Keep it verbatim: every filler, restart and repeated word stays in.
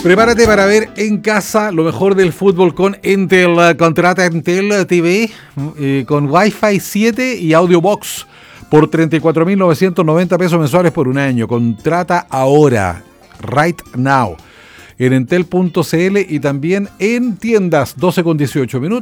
Prepárate para ver en casa lo mejor del fútbol con Entel. Contrata Entel T V eh, con Wi-Fi siete y Audiobox por treinta y cuatro mil novecientos noventa pesos mensuales por un año. Contrata ahora, right now, en entel punto c l y también en tiendas. Doce con dieciocho minutos.